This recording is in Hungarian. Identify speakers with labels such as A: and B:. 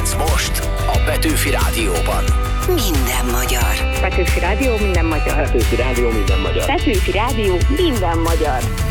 A: Kiss most a Petőfi Rádióban.
B: Minden magyar.
C: Petőfi Rádió, minden magyar.
D: Petőfi Rádió, minden magyar.
C: Petőfi Rádió, minden magyar.